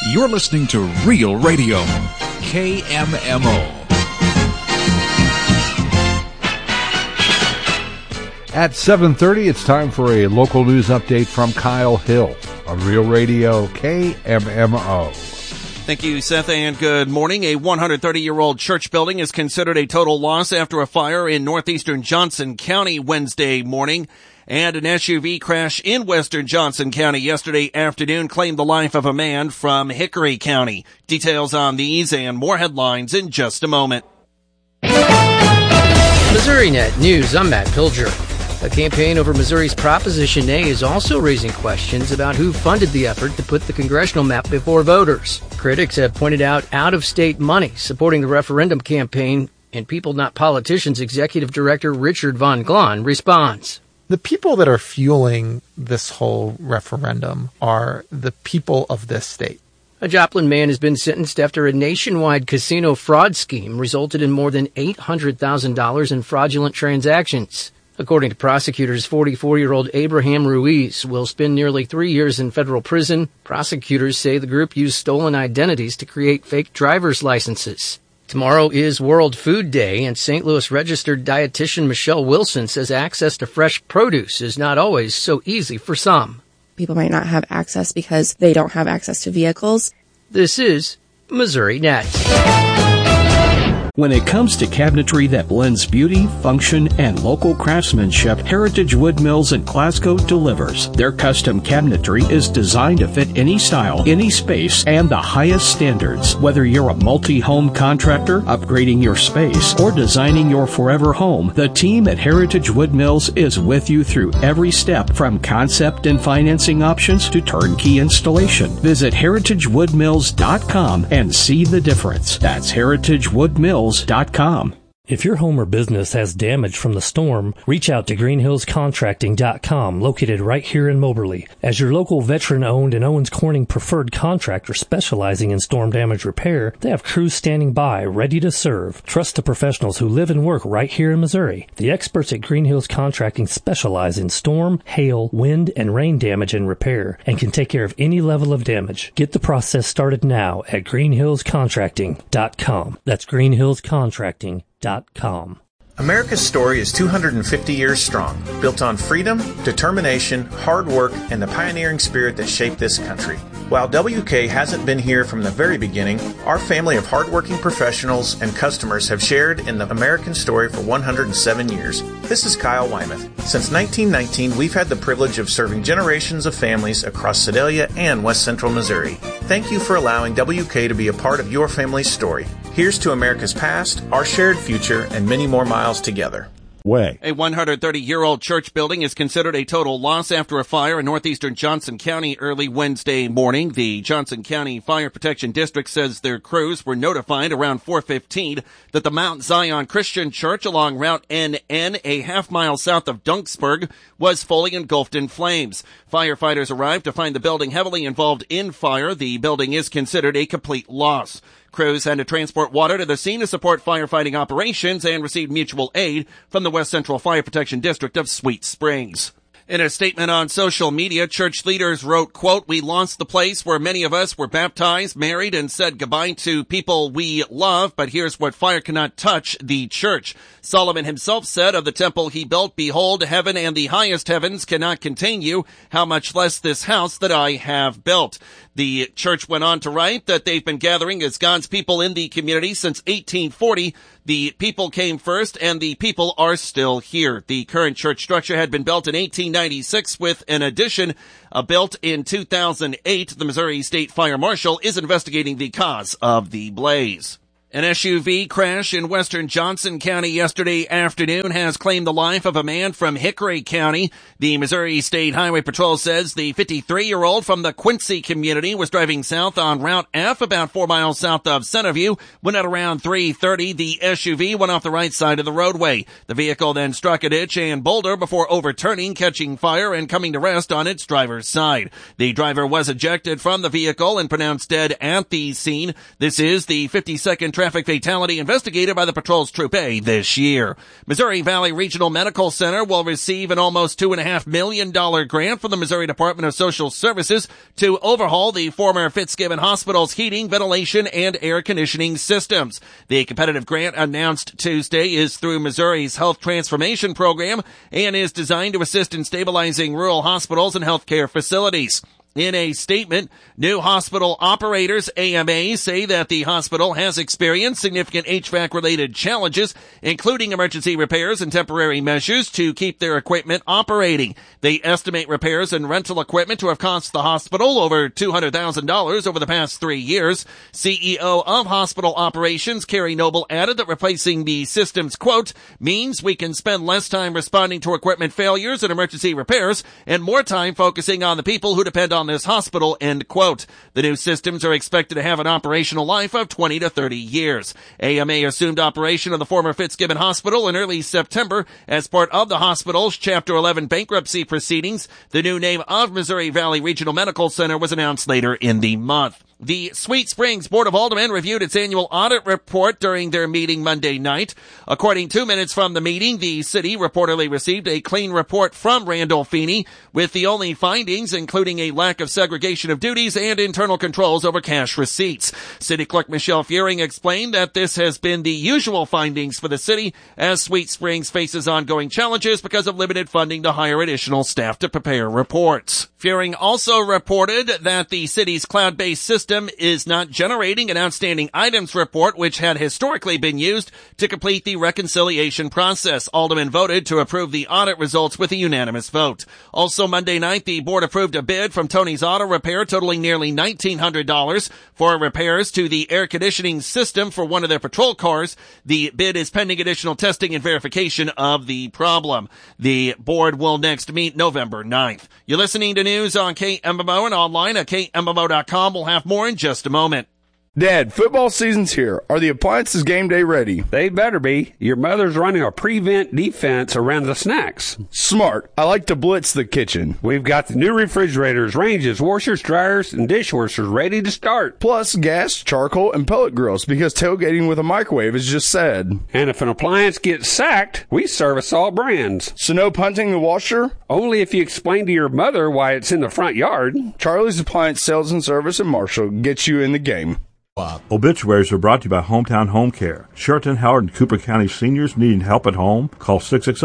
You're listening to Real Radio, KMMO. At 7:30, it's time for a local news update from Kyle Hill on Real Radio, KMMO. Thank you, Seth, and good morning. A 130-year-old church building is considered a total loss after a fire in northeastern Johnson County Wednesday morning. And an SUV crash in western Johnson County yesterday afternoon claimed the life of a man from Hickory County. Details on these and more headlines in just a moment. MissouriNet News, I'm Matt Pilger. A campaign over Missouri's Proposition A is also raising questions about who funded the effort to put the congressional map before voters. Critics have pointed out out-of-state money supporting the referendum campaign, and People Not Politicians Executive Director Richard Von Glahn responds. The people that are fueling this whole referendum are the people of this state. A Joplin man has been sentenced after a nationwide casino fraud scheme resulted in more than $800,000 in fraudulent transactions. According to prosecutors, 44-year-old Abraham Ruiz will spend nearly 3 years in federal prison. Prosecutors say the group used stolen identities to create fake driver's licenses. Tomorrow is World Food Day, and St. Louis registered dietitian Michelle Wilson says access to fresh produce is not always so easy for some. People might not have access because they don't have access to vehicles. This is MissouriNet. When it comes to cabinetry that blends beauty, function, and local craftsmanship, Heritage Wood Mills in Glasgow delivers. Their custom cabinetry is designed to fit any style, any space, and the highest standards. Whether you're a multi-home contractor, upgrading your space, or designing your forever home, the team at Heritage Wood Mills is with you through every step, from concept and financing options to turnkey installation. Visit heritagewoodmills.com and see the difference. That's heritagewoodmills.com. If your home or business has damage from the storm, reach out to greenhillscontracting.com, located right here in Moberly. As your local veteran-owned and Owens Corning preferred contractor specializing in storm damage repair, they have crews standing by, ready to serve. Trust the professionals who live and work right here in Missouri. The experts at Green Hills Contracting specialize in storm, hail, wind, and rain damage and repair, and can take care of any level of damage. Get the process started now at greenhillscontracting.com. That's greenhillscontracting.com. America's story is 250 years strong, built on freedom, determination, hard work, and the pioneering spirit that shaped this country. While WK hasn't been here from the very beginning, our family of hardworking professionals and customers have shared in the American story for 107 years. This is Kyle Wymuth. Since 1919, we've had the privilege of serving generations of families across Sedalia and West Central Missouri. Thank you for allowing WK to be a part of your family's story. Here's to America's past, our shared future, and many more miles together. A 130-year-old church building is considered a total loss after a fire in northeastern Johnson County early Wednesday morning. The Johnson County Fire Protection District says their crews were notified around 4:15 that the Mount Zion Christian Church along Route NN, a half-mile south of Dunksburg, was fully engulfed in flames. Firefighters arrived to find the building heavily involved in fire. The building is considered a complete loss. Crews had to transport water to the scene to support firefighting operations and received mutual aid from the West Central Fire Protection District of Sweet Springs. In a statement on social media, church leaders wrote, quote, "We lost the place where many of us were baptized, married, and said goodbye to people we love, but here's what fire cannot touch, the church." Solomon himself said of the temple he built, "Behold, heaven and the highest heavens cannot contain you, how much less this house that I have built." The church went on to write that they've been gathering as God's people in the community since 1840. The people came first, and the people are still here. The current church structure had been built in 1896 with an addition built in 2008. The Missouri State Fire Marshal is investigating the cause of the blaze. An SUV crash in western Johnson County yesterday afternoon has claimed the life of a man from Hickory County. The Missouri State Highway Patrol says the 53-year-old from the Quincy community was driving south on Route F about 4 miles south of Centerview when at around 3:30 the SUV went off the right side of the roadway. The vehicle then struck a ditch and boulder before overturning, catching fire, and coming to rest on its driver's side. The driver was ejected from the vehicle and pronounced dead at the scene. This is the 52nd traffic fatality investigated by the patrol's Troop A this year. Missouri Valley Regional Medical Center will receive an almost $2.5 million grant from the Missouri Department of Social Services to overhaul the former Fitzgibbon Hospital's heating, ventilation, and air conditioning systems. The competitive grant announced Tuesday is through Missouri's Health Transformation Program and is designed to assist in stabilizing rural hospitals and healthcare facilities. In a statement, new hospital operators, AMA, say that the hospital has experienced significant HVAC-related challenges, including emergency repairs and temporary measures to keep their equipment operating. They estimate repairs and rental equipment to have cost the hospital over $200,000 over the past 3 years. CEO of Hospital Operations, Carrie Noble, added that replacing the systems, quote, means we can spend less time responding to equipment failures and emergency repairs and more time focusing on the people who depend on this hospital, end quote. The new systems are expected to have an operational life of 20 to 30 years. AMA assumed operation of the former Fitzgibbon Hospital in early September as part of the hospital's Chapter 11 bankruptcy proceedings. The new name of Missouri Valley Regional Medical Center was announced later in the month. The Sweet Springs Board of Aldermen reviewed its annual audit report during their meeting Monday night. According to minutes from the meeting, the city reportedly received a clean report from Randall Feeney, with the only findings including a lack of segregation of duties and internal controls over cash receipts. City Clerk Michelle Fuehring explained that this has been the usual findings for the city as Sweet Springs faces ongoing challenges because of limited funding to hire additional staff to prepare reports. Fuehring also reported that the city's cloud-based system is not generating an outstanding items report, which had historically been used to complete the reconciliation process. Aldermen voted to approve the audit results with a unanimous vote. Also Monday night, the board approved a bid from Tony's Auto Repair totaling nearly $1,900 for repairs to the air conditioning system for one of their patrol cars. The bid is pending additional testing and verification of the problem. The board will next meet November 9th. You're listening to news on KMMO and online at KMMO.com. We'll have more in just a moment. Dad, football season's here. Are the appliances game day ready? They better be. Your mother's running a prevent defense around the snacks. Smart. I like to blitz the kitchen. We've got the new refrigerators, ranges, washers, dryers, and dishwashers ready to start. Plus gas, charcoal, and pellet grills because tailgating with a microwave is just sad. And if an appliance gets sacked, we service all brands. So no punting the washer? Only if you explain to your mother why it's in the front yard. Charlie's Appliance Sales and Service in Marshall gets you in the game. Obituaries are brought to you by Hometown Home Care. Sheraton, Howard, and Cooper County seniors needing help at home? Call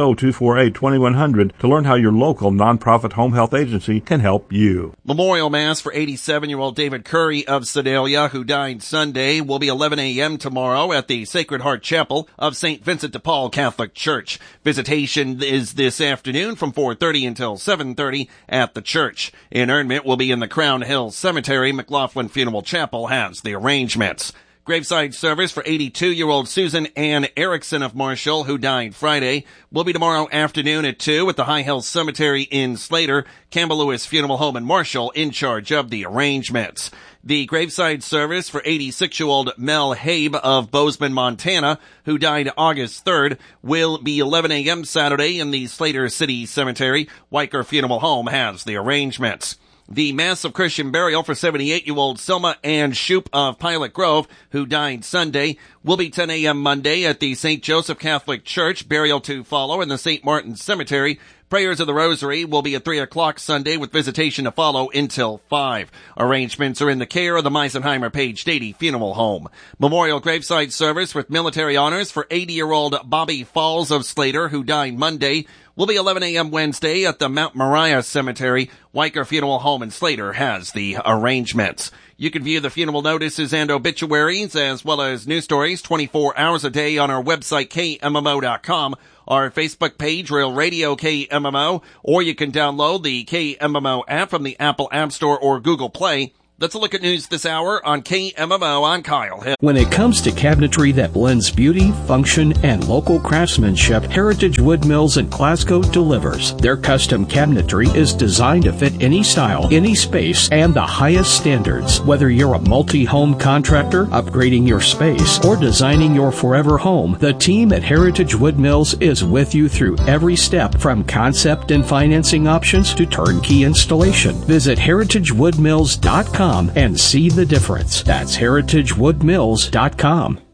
660-248-2100 to learn how your local nonprofit home health agency can help you. Memorial Mass for 87-year-old David Curry of Sedalia, who died Sunday, will be 11 a.m. tomorrow at the Sacred Heart Chapel of St. Vincent de Paul Catholic Church. Visitation is this afternoon from 4:30 until 7:30 at the church. Interment will be in the Crown Hill Cemetery. McLaughlin Funeral Chapel has the arrangements. Graveside service for 82-year-old Susan Ann Erickson of Marshall, who died Friday, will be tomorrow afternoon at 2 at the High Hills Cemetery in Slater. Campbell Lewis Funeral Home in Marshall in charge of the arrangements. The graveside service for 86-year-old Mel Habe of Bozeman, Montana, who died August 3rd, will be 11 a.m. Saturday in the Slater City Cemetery. Weicker Funeral Home has the arrangements. The Mass of Christian Burial for 78-year-old Selma Ann Shoup of Pilot Grove, who died Sunday, will be 10 a.m. Monday at the St. Joseph Catholic Church. Burial to follow in the St. Martin Cemetery. Prayers of the Rosary will be at 3 o'clock Sunday with visitation to follow until 5. Arrangements are in the care of the Meisenheimer Page Dady Funeral Home. Memorial graveside service with military honors for 80-year-old Bobby Falls of Slater, who died Monday, will be 11 a.m. Wednesday at the Mount Moriah Cemetery. Weicker Funeral Home in Slater has the arrangements. You can view the funeral notices and obituaries as well as news stories 24 hours a day on our website, KMMO.com, our Facebook page, Real Radio KMMO, or you can download the KMMO app from the Apple App Store or Google Play. Let's look at news this hour on KMMO. I'm Kyle Hill. When it comes to cabinetry that blends beauty, function, and local craftsmanship, Heritage Wood Mills in Glasgow delivers. Their custom cabinetry is designed to fit any style, any space, and the highest standards. Whether you're a multi-home contractor, upgrading your space, or designing your forever home, the team at Heritage Wood Mills is with you through every step, from concept and financing options to turnkey installation. Visit heritagewoodmills.com and see the difference. That's heritagewoodmills.com.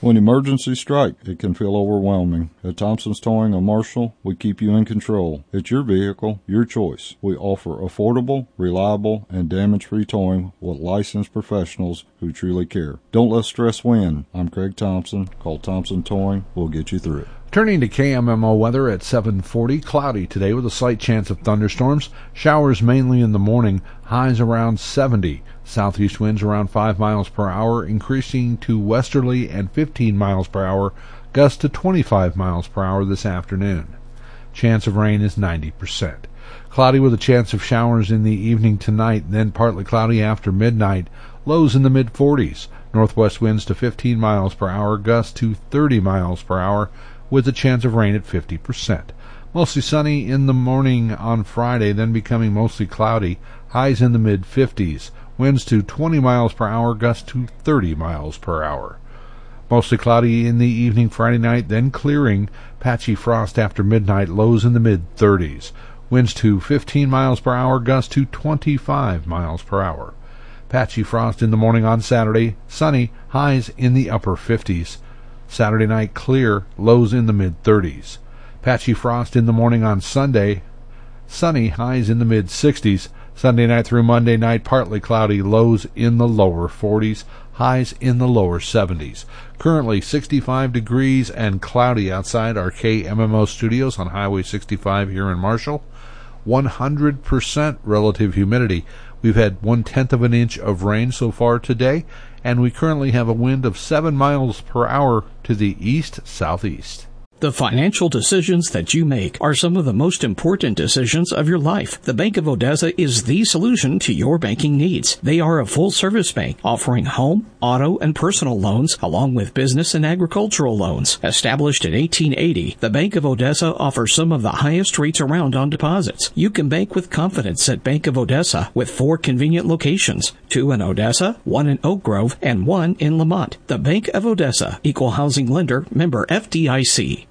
When emergencies strike, it can feel overwhelming. At Thompson's Towing of Marshall, we keep you in control. It's your vehicle, your choice. We offer affordable, reliable, and damage-free towing with licensed professionals who truly care. Don't let stress win. I'm Craig Thompson. Call Thompson Towing. We'll get you through it. Turning to KMMO weather at 7:40, cloudy today with a slight chance of thunderstorms. Showers mainly in the morning, highs around 70. Southeast winds around 5 miles per hour, increasing to westerly and 15 miles per hour, gusts to 25 miles per hour this afternoon. Chance of rain is 90%. Cloudy with a chance of showers in the evening tonight, then partly cloudy after midnight. Lows in the mid-40s. Northwest winds to 15 miles per hour, gusts to 30 miles per hour, with a chance of rain at 50%. Mostly sunny in the morning on Friday, then becoming mostly cloudy. Highs in the mid-50s. Winds to 20 miles per hour, gusts to 30 miles per hour. Mostly cloudy in the evening Friday night, then clearing. Patchy frost after midnight, lows in the mid-30s. Winds to 15 miles per hour, gusts to 25 miles per hour. Patchy frost in the morning on Saturday, sunny, highs in the upper 50s. Saturday night clear, lows in the mid-30s. Patchy frost in the morning on Sunday, sunny, highs in the mid-60s. Sunday night through Monday night, partly cloudy, lows in the lower 40s, highs in the lower 70s. Currently 65 degrees and cloudy outside our KMMO studios on Highway 65 here in Marshall. 100% relative humidity. We've had 1/10 of an inch of rain so far today, and we currently have a wind of 7 miles per hour to the east-southeast. The financial decisions that you make are some of the most important decisions of your life. The Bank of Odessa is the solution to your banking needs. They are a full-service bank offering home, auto, and personal loans along with business and agricultural loans. Established in 1880, the Bank of Odessa offers some of the highest rates around on deposits. You can bank with confidence at Bank of Odessa with 4 convenient locations, 2 in Odessa, 1 in Oak Grove, and 1 in Lamont. The Bank of Odessa, Equal Housing Lender, member FDIC.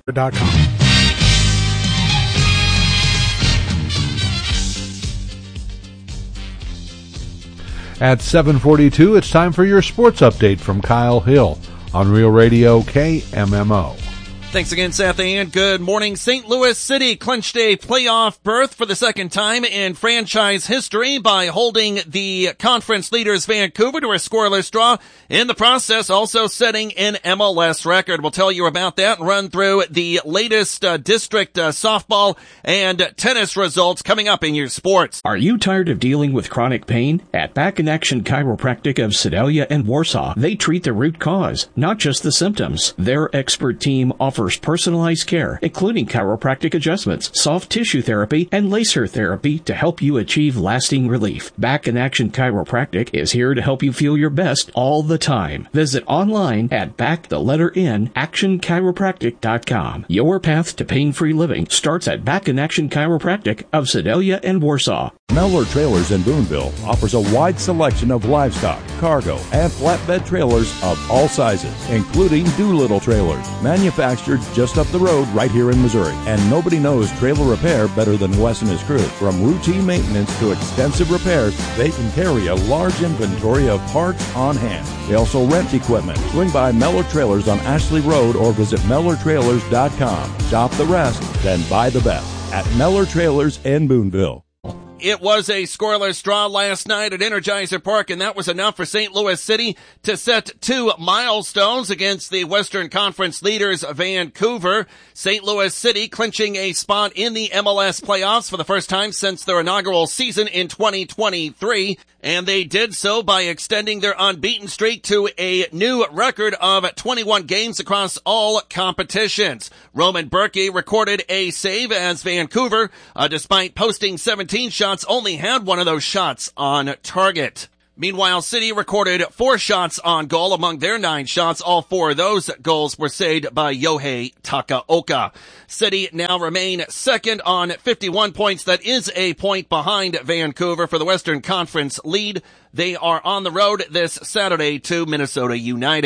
At 7:42, it's time for your sports update from Kyle Hill on Real Radio KMMO. Thanks again, Seth, and good morning. St. Louis City clinched a playoff berth for the second time in franchise history by holding the conference leaders Vancouver to a scoreless draw. In the process, also setting an MLS record. We'll tell you about that and run through the latest district softball and tennis results coming up in your sports. Are you tired of dealing with chronic pain? At Back in Action Chiropractic of Sedalia and Warsaw, they treat the root cause, not just the symptoms. Their expert team offers personalized care, including chiropractic adjustments, soft tissue therapy, and laser therapy to help you achieve lasting relief. Back in Action Chiropractic is here to help you feel your best all the time. Visit online at actionchiropractic.com. Your path to pain-free living starts at Back in Action Chiropractic of Sedalia and Warsaw. Mellor Trailers in Boonville offers a wide selection of livestock, cargo, and flatbed trailers of all sizes, including Doolittle trailers, manufactured just up the road right here in Missouri. And nobody knows trailer repair better than Wes and his crew. From routine maintenance to extensive repairs, they can carry a large inventory of parts on hand. They also rent equipment. Swing by Mellor Trailers on Ashley Road or visit MellorTrailers.com. Shop the rest, then buy the best at Mellor Trailers in Boonville. It was a scoreless draw last night at Energizer Park, and that was enough for St. Louis City to set 2 milestones against the Western Conference leaders Vancouver. St. Louis City clinching a spot in the MLS playoffs for the first time since their inaugural season in 2023, and they did so by extending their unbeaten streak to a new record of 21 games across all competitions. Roman Berkey recorded a save as Vancouver, despite posting 17 shots, only had one of those shots on target. Meanwhile, City recorded 4 shots on goal among their 9 shots. All 4 of those goals were saved by Yohei Takaoka. City now remain second on 51 points. That is a point behind Vancouver for the Western Conference lead. They are on the road this Saturday to Minnesota United.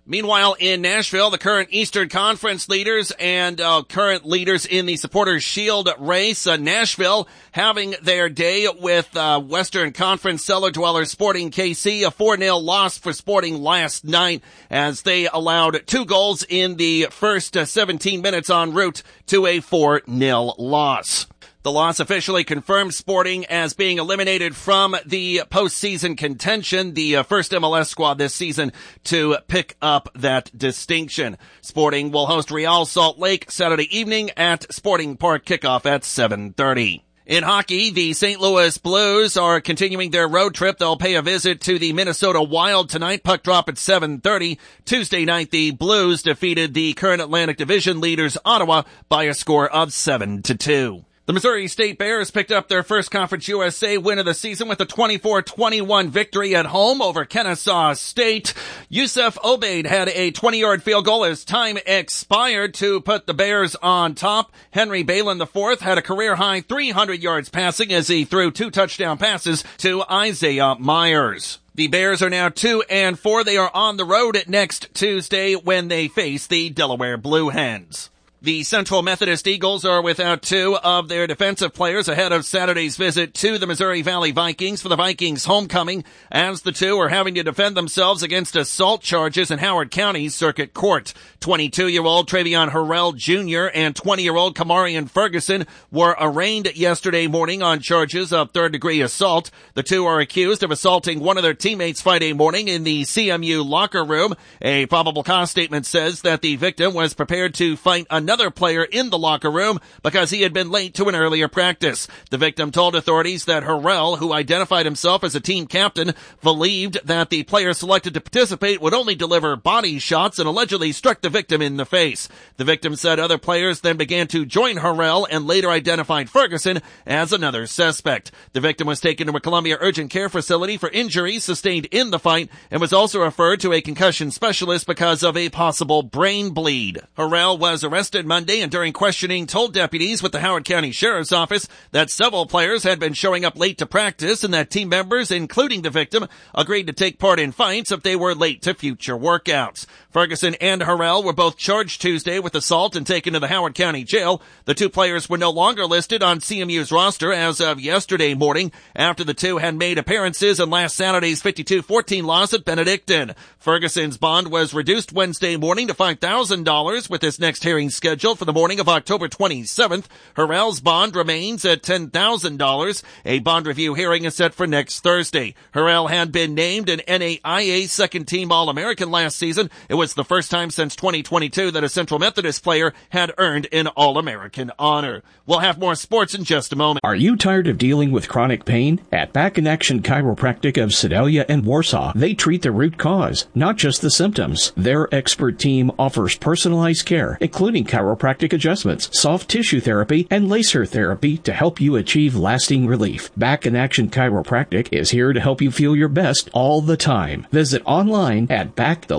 Meanwhile, in Nashville, the current Eastern Conference leaders and current leaders in the Supporters Shield race, Nashville having their day with Western Conference cellar dweller Sporting KC, a 4-0 loss for Sporting last night as they allowed 2 goals in the first 17 minutes en route to a 4-0 loss. The loss officially confirms Sporting as being eliminated from the postseason contention, the first MLS squad this season to pick up that distinction. Sporting will host Real Salt Lake Saturday evening at Sporting Park, kickoff at 7:30. In hockey, the St. Louis Blues are continuing their road trip. They'll pay a visit to the Minnesota Wild tonight. Puck drop at 7:30. Tuesday night, the Blues defeated the current Atlantic Division leaders Ottawa by a score of 7-2. The Missouri State Bears picked up their first Conference USA win of the season with a 24-21 victory at home over Kennesaw State. Yusuf Obaid had a 20-yard field goal as time expired to put the Bears on top. Henry Balin IV had a career-high 300 yards passing as he threw 2 touchdown passes to Isaiah Myers. The Bears are now 2-4. They are on the road next Tuesday when they face the Delaware Blue Hens. The Central Methodist Eagles are without 2 of their defensive players ahead of Saturday's visit to the Missouri Valley Vikings for the Vikings homecoming, as the 2 are having to defend themselves against assault charges in Howard County's Circuit Court. 22-year-old Travion Harrell Jr. and 20-year-old Kamarian Ferguson were arraigned yesterday morning on charges of third-degree assault. The 2 are accused of assaulting one of their teammates Friday morning in the CMU locker room. A probable cause statement says that the victim was prepared to fight another player in the locker room because he had been late to an earlier practice. The victim told authorities that Harrell, who identified himself as a team captain, believed that the player selected to participate would only deliver body shots and allegedly struck the victim in the face. The victim said other players then began to join Harrell and later identified Ferguson as another suspect. The victim was taken to a Columbia urgent care facility for injuries sustained in the fight and was also referred to a concussion specialist because of a possible brain bleed. Harrell was arrested Monday and during questioning told deputies with the Howard County Sheriff's Office that several players had been showing up late to practice and that team members, including the victim, agreed to take part in fights if they were late to future workouts. Ferguson and Harrell were both charged Tuesday with assault and taken to the Howard County Jail. The 2 players were no longer listed on CMU's roster as of yesterday morning after the 2 had made appearances in last Saturday's 52-14 loss at Benedictine. Ferguson's bond was reduced Wednesday morning to $5,000 with his next hearing scheduled for the morning of October 27th. Harrell's bond remains at $10,000. A bond review hearing is set for next Thursday. Harrell had been named an NAIA second-team All-American last season. It was the first time since 2022 that a Central Methodist player had earned an All-American honor. We'll have more sports in just a moment. Are you tired of dealing with chronic pain? At Back in Action Chiropractic of Sedalia and Warsaw, they treat the root cause, not just the symptoms. Their expert team offers personalized care, including chiropractic adjustments, soft tissue therapy, and laser therapy to help you achieve lasting relief. Back in Action Chiropractic is here to help you feel your best all the time. Visit online at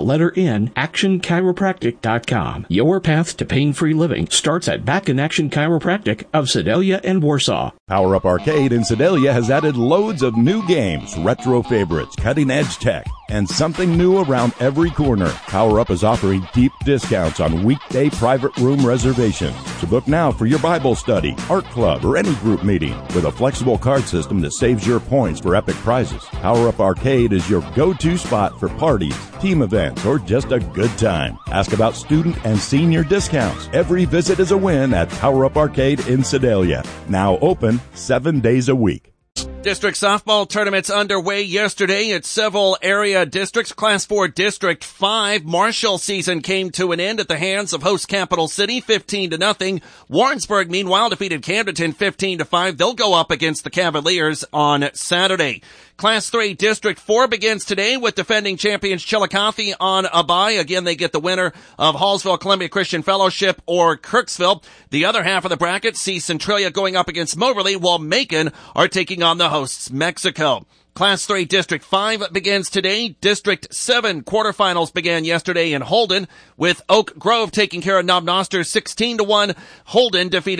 actionchiropractic.com. Your path to pain-free living starts at Back in Action Chiropractic of Sedalia and Warsaw. Power Up Arcade in Sedalia has added loads of new games, retro favorites, cutting-edge tech, and something new around every corner. Power Up is offering deep discounts on weekday private room reservations. So book now for your Bible study, art club, or any group meeting with a flexible card system that saves your points for epic prizes. Power Up Arcade is your go-to spot for parties, team events, or just a good time. Ask about student and senior discounts. Every visit is a win at Power Up Arcade in Sedalia. Now open 7 days a week. District softball tournaments underway yesterday at several area districts. Class 4 District 5 Marshall season came to an end at the hands of host Capital City 15-0. Warrensburg, meanwhile, defeated Camdenton 15-5. They'll go up against the Cavaliers on Saturday. Class 3 District 4 begins today with defending champions Chillicothe on a bye. Again, they get the winner of Hallsville Columbia Christian Fellowship or Kirksville. The other half of the bracket sees Centralia going up against Moberly, while Macon are taking on the hosts Mexico. Class 3 District 5 begins today. District 7 quarterfinals began yesterday in Holden with Oak Grove taking care of Knob Noster 16-1. Holden defeated